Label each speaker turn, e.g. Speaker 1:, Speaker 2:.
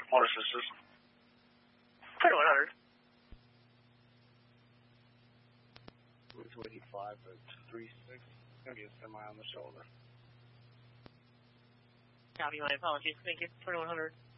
Speaker 1: Motor Sisters.
Speaker 2: 2100.
Speaker 1: 285 at 36. Gonna be a semi on the shoulder.
Speaker 2: Copy, my apologies. Thank you. 2100.